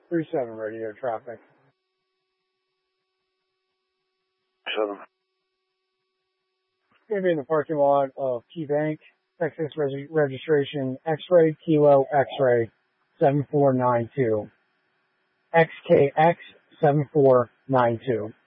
37 radio traffic. 7. Going to be in the parking lot of KeyBank, Texas registration X-ray Kilo X-ray 7492. XKX 7492.